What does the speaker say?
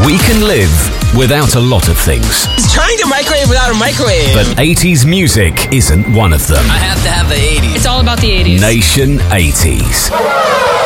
We can live without a lot of things. He's trying to microwave without a microwave. But 80s music isn't one of them. I have to have the 80s. It's all about the 80s. Nation 80s.